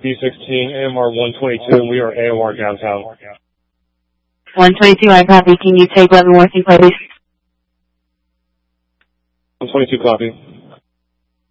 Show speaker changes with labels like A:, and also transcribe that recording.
A: B16, AMR 122, and we are AOR downtown.
B: 122, I copy. Can you take Leavenworth, please?
A: 122, copy.